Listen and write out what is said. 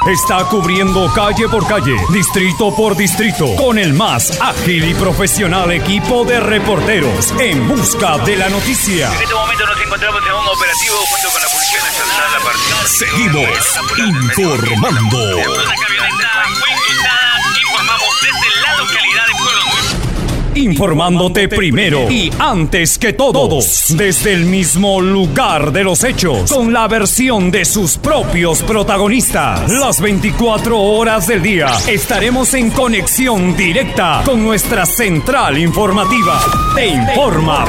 está cubriendo calle por calle, distrito por distrito, con el más ágil y profesional equipo de reporteros en busca de la noticia. En este momento nos encontramos en un operativo junto con la Policía Nacional. La partida. Seguimos informando. Una camioneta fue insultada. Informamos desde la localidad de Pueblo Nuevo. Informándote primero y antes que todos, desde el mismo lugar de los hechos, con la versión de sus propios protagonistas. Las 24 horas del día estaremos en conexión directa con nuestra central informativa. Te informa